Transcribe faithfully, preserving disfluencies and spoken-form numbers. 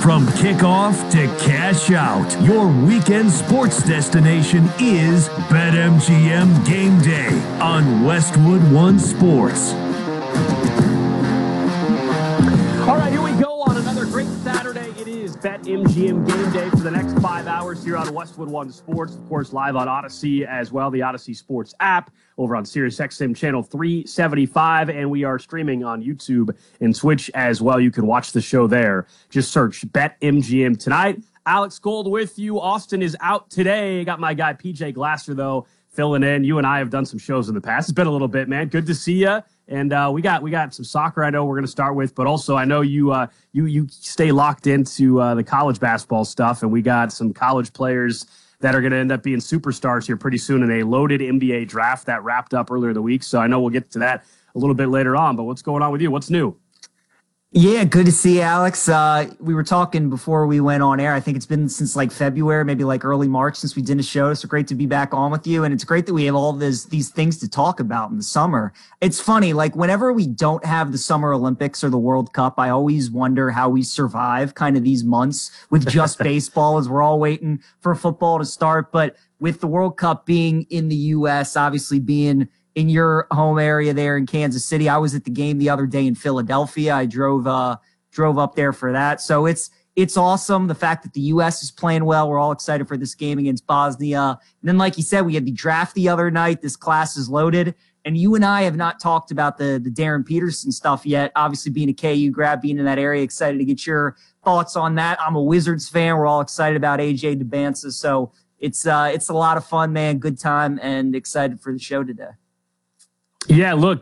From kickoff to cash out, your weekend sports destination is BetMGM Game Day on Westwood One Sports. All right, here we go on another great Saturday. It is BetMGM Game Day for the next five hours here on Westwood One Sports. Of course, live on Odyssey as well, the Odyssey Sports app over on SiriusXM channel three seventy-five. And we are streaming on YouTube and Twitch as well. You can watch the show there. Just search BetMGM tonight. Alex Gold with you. Austin is out today. Got my guy P J Glasser, though, filling in. You and I have done some shows in the past. It's been a little bit, man. Good to see you. And uh, we got we got some soccer I know we're going to start with, but also I know you uh, you you stay locked into uh, the college basketball stuff, and we got some college players that are going to end up being superstars here pretty soon in a loaded N B A draft that wrapped up earlier in the week. So I know we'll get to that a little bit later on, but what's going on with you? What's new? Yeah, good to see you, Alex. Uh, we were talking before we went on air. I think it's been since like February, maybe like early March since we did a show. So great to be back on with you. And it's great that we have all this, these things to talk about in the summer. It's funny, like whenever we don't have the Summer Olympics or the World Cup, I always wonder how we survive kind of these months with just baseball as we're all waiting for football to start. But with the World Cup being in the U S, obviously being in your home area there in Kansas City. I was at the game the other day in Philadelphia. I drove uh drove up there for that. So it's it's awesome. The fact that the U S is playing well. We're all excited for this game against Bosnia. And then, like you said, we had the draft the other night. This class is loaded. And you and I have not talked about the, the Darren Peterson stuff yet. Obviously, being a K U grad, being in that area, excited to get your thoughts on that. I'm a Wizards fan. We're all excited about A J Dubance. So it's uh it's a lot of fun, man. Good time, and excited for the show today. Yeah, look,